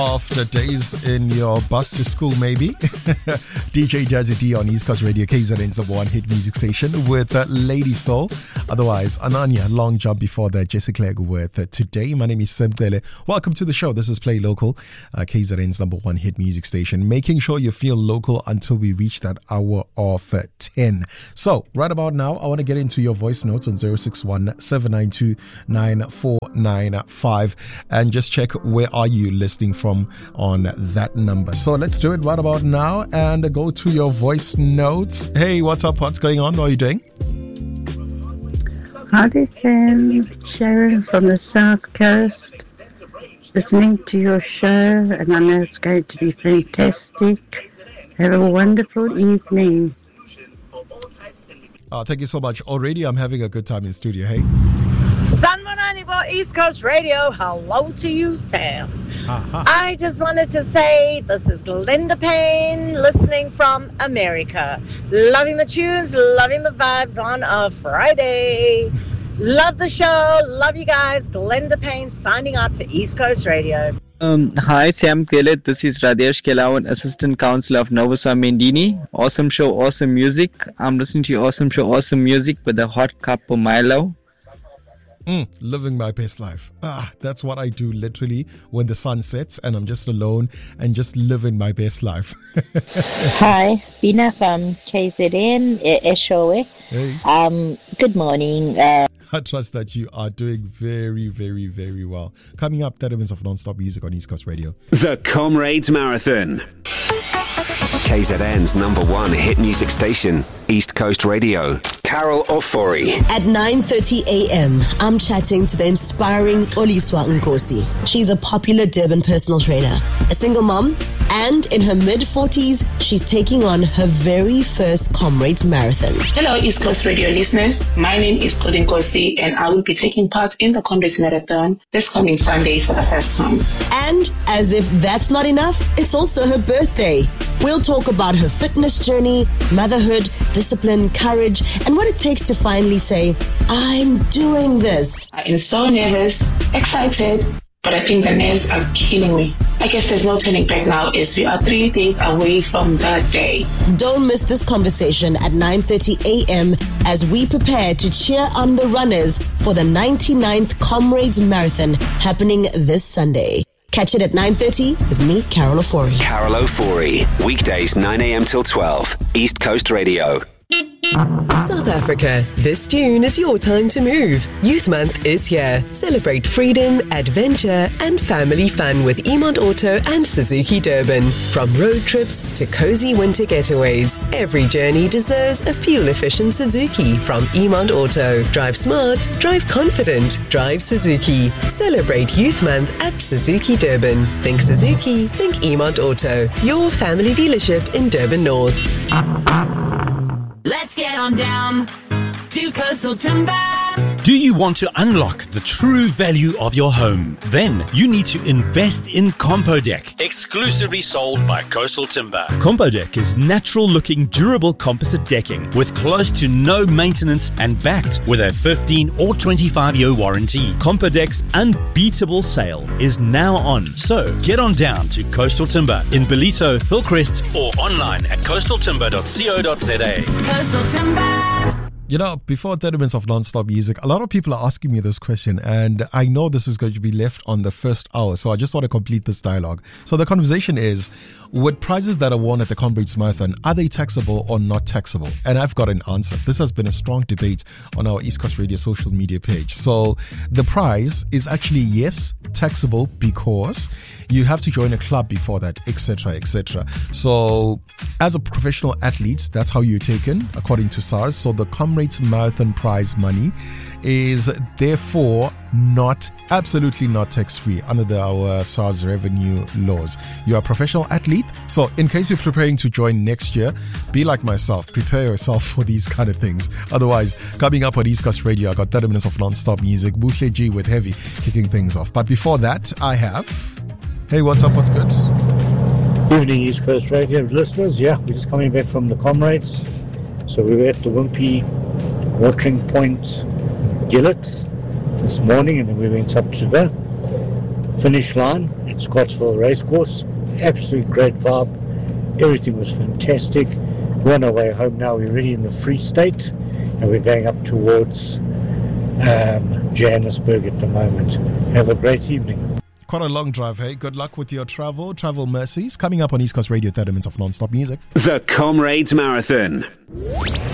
After days in your bus to school, maybe. DJ Jazzy D on East Coast Radio, KZN's number one hit music station with Lady Soul. Otherwise, Ananya, long jump before that, Jesse Clegg with Today. My name is Sim Tele. Welcome to the show. This is Play Local, KZN's number one hit music station. Making sure you feel local until we reach that hour of 10. So, right about now, I want to get into your voice notes on 061 792 9495 and just check where are you listening from on that number. So let's do it right about now and go to your voice notes. Hey, what's up? What's going on? How are you doing? Hi, this is Sharon from the South Coast, listening to your show, and I know it's going to be fantastic. Have a wonderful evening. Thank you so much. Already I'm having a good time in studio. Hey, San Monanibo East Coast Radio, hello to you, Sam. I just wanted to say this is Linda Payne listening from America. Loving the tunes, loving the vibes on a Friday. Love the show, love you guys. Linda Payne signing out for East Coast Radio. Hi, Sam Kelet. This is Radesh Kelawan, Assistant Councillor of Novoswami Mendini. Awesome show, awesome music. I'm listening to your awesome show, awesome music with a hot cup of Milo. Living my best life. That's what I do literally when the sun sets and I'm just alone and just living my best life. Hi, Bina from KZN, Eshowe. Hey. Good morning. I trust that you are doing very, very, very well. Coming up, 30 minutes of non-stop music on East Coast Radio. The Comrades Marathon. KZN's number one hit music station, East Coast Radio. Carol Ofori. At 9:30 a.m., I'm chatting to the inspiring Oliswa Nkosi. She's a popular Durban personal trainer, a single mom, and in her mid-40s, she's taking on her very first Comrades Marathon. Hello, East Coast Radio listeners. My name is Colin Kosi, and I will be taking part in the Comrades Marathon this coming Sunday for the first time. And as if that's not enough, it's also her birthday. We'll talk about her fitness journey, motherhood, discipline, courage, and what it takes to finally say, I'm doing this. I am so nervous, excited, but I think the nerves are killing me. I guess there's no turning back now as we are 3 days away from that day. Don't miss this conversation at 9:30 a.m. as we prepare to cheer on the runners for the 99th Comrades Marathon happening this Sunday. Catch it at 9:30 with me, Carol Ofori. Carol Ofori. Weekdays 9 a.m. till 12. East Coast Radio. South Africa, this June is your time to move. Youth Month is here. Celebrate freedom, adventure, and family fun with Emont Auto and Suzuki Durban. From road trips to cozy winter getaways, every journey deserves a fuel-efficient Suzuki from Emont Auto. Drive smart, drive confident, drive Suzuki. Celebrate Youth Month at Suzuki Durban. Think Suzuki, think Emont Auto. Your family dealership in Durban North. Let's get on down to Coastal Timber. Do you want to unlock the true value of your home? Then you need to invest in Compodeck, exclusively sold by Coastal Timber. Compodeck is natural-looking, durable composite decking with close to no maintenance and backed with a 15 or 25-year warranty. Compodeck's unbeatable sale is now on. So get on down to Coastal Timber in Bellito, Hillcrest, or online at coastaltimber.co.za. Coastal Timber. You know, before 30 minutes of non-stop music, a lot of people are asking me this question, and I know this is going to be left on the first hour, so I just want to complete this dialogue. So the conversation is, with prizes that are won at the Comrades Marathon, are they taxable or not taxable? And I've got an answer. This has been a strong debate on our East Coast Radio social media page. So the prize is actually, yes, taxable because you have to join a club before that, etc., etc. So as a professional athlete, that's how you're taken, according to SARS. So the Comrades Marathon prize money is therefore absolutely not tax-free under our SARS revenue laws. You are a professional athlete, so in case you're preparing to join next year, be like myself, prepare yourself for these kind of things. Otherwise, coming up on East Coast Radio, I got 30 minutes of non-stop music, Bushle G with Heavy kicking things off. But before that, I have... Hey, what's up? What's good? Good evening, East Coast Radio listeners. Yeah, we're just coming back from the Comrades. So we were at the Wimpy Watering Point Gillett this morning, and then we went up to the finish line at Scottsville Racecourse. Absolute great vibe. Everything was fantastic. We're on our way home now. We're already in the Free State, and we're going up towards Johannesburg at the moment. Have a great evening. Quite a long drive, hey? Good luck with your travel. Travel mercies. Coming up on East Coast Radio, 30 minutes of non-stop music. The Comrades Marathon.